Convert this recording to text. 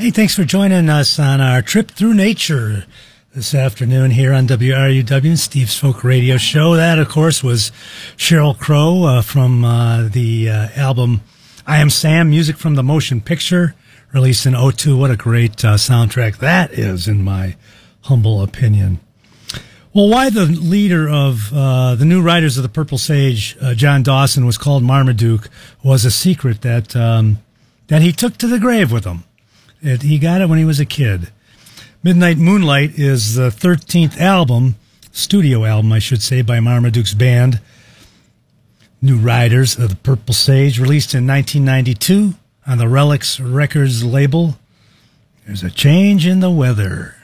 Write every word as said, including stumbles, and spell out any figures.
Hey, thanks for joining us on our trip through nature this afternoon here on W R U W and Steve's Folk Radio Show. That, of course, was Sheryl Crow uh, from uh, the uh, album I Am Sam, music from the motion picture, released in oh two. What a great uh, soundtrack that is, in my humble opinion. Well, why the leader of uh, the New Riders of the Purple Sage, uh, John Dawson, was called Marmaduke was a secret that um, that he took to the grave with him. It, he got it when he was a kid. Midnight Moonlight is the thirteenth album, studio album, I should say, by Marmaduke's band, New Riders of the Purple Sage, released in nineteen ninety-two on the Relics Records label. There's a change in the weather.